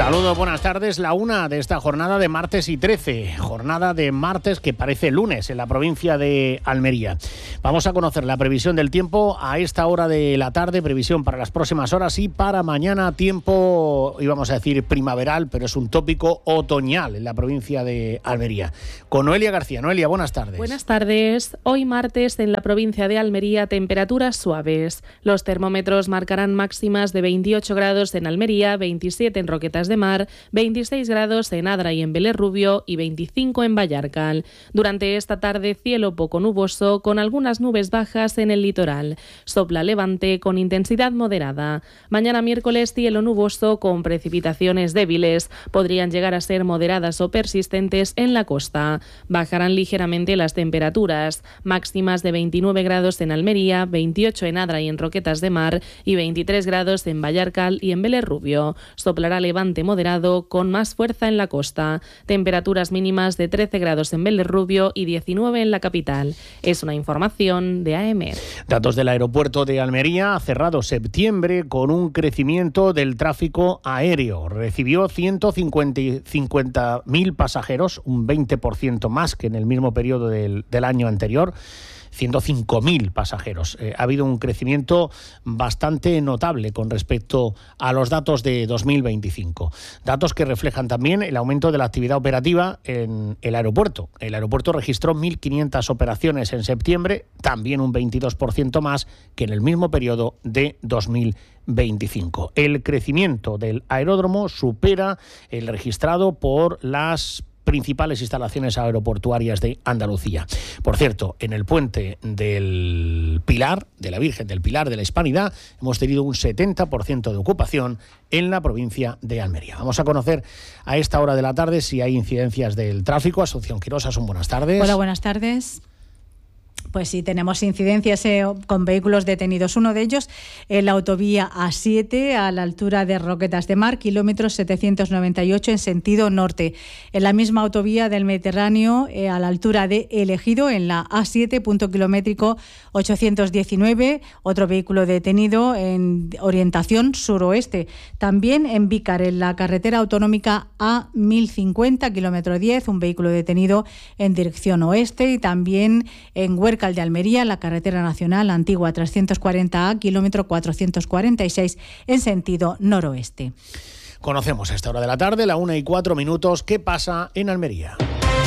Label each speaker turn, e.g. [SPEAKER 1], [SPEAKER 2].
[SPEAKER 1] Saludos, buenas tardes. La una de esta jornada de martes y 13. Jornada de martes que parece lunes en la provincia de Almería. Vamos a conocer la previsión del tiempo a esta hora de la tarde. Previsión para las próximas horas y para mañana. Tiempo, íbamos a decir primaveral, pero es un tópico otoñal en la provincia de Almería. Con Noelia García. Noelia, buenas tardes.
[SPEAKER 2] Buenas tardes. Hoy martes en la provincia de Almería temperaturas suaves. Los termómetros marcarán máximas de 28 grados en Almería, 27 en Roquetas de Mar, 26 grados en Adra y en Belerrubio y 25 en Vallarcal. Durante esta tarde cielo poco nuboso con algunas nubes bajas en el litoral. Sopla levante con intensidad moderada. Mañana miércoles cielo nuboso con precipitaciones débiles. Podrían llegar a ser moderadas o persistentes en la costa. Bajarán ligeramente las temperaturas. Máximas de 29 grados en Almería, 28 en Adra y en Roquetas de Mar y 23 grados en Vallarcal y en Belerrubio. Soplará levante moderado con más fuerza en la costa. Temperaturas mínimas de 13 grados en Belerrubio y 19 en la capital. Es una información de AEMET.
[SPEAKER 1] Datos del aeropuerto de Almería. Ha cerrado septiembre con un crecimiento del tráfico aéreo. Recibió 150.000 pasajeros, un 20% más que en el mismo periodo del año anterior. 105.000 pasajeros. Ha habido un crecimiento bastante notable con respecto a los datos de 2025. Datos que reflejan también el aumento de la actividad operativa en el aeropuerto. El aeropuerto registró 1.500 operaciones en septiembre, también un 22% más que en el mismo periodo de 2025. El crecimiento del aeródromo supera el registrado por las principales instalaciones aeroportuarias de Andalucía. Por cierto, en el puente del Pilar, de la Virgen del Pilar de la Hispanidad, hemos tenido un 70% de ocupación en la provincia de Almería. Vamos a conocer a esta hora de la tarde si hay incidencias del tráfico. Asunción Quirosa, buenas tardes.
[SPEAKER 3] Hola, buenas tardes. Pues sí, tenemos incidencias con vehículos detenidos. Uno de ellos en la autovía A7 a la altura de Roquetas de Mar, kilómetro 798 en sentido norte. En la misma autovía del Mediterráneo a la altura de El Ejido, en la A7, punto kilométrico 819, otro vehículo detenido en orientación suroeste. También en Vícar, en la carretera autonómica A1050, kilómetro 10, un vehículo detenido en dirección oeste. Y también en Huércal de Almería, la carretera nacional antigua 340A, kilómetro 446 en sentido noroeste.
[SPEAKER 1] Conocemos a esta hora de la tarde, la 1:04, ¿qué pasa en Almería?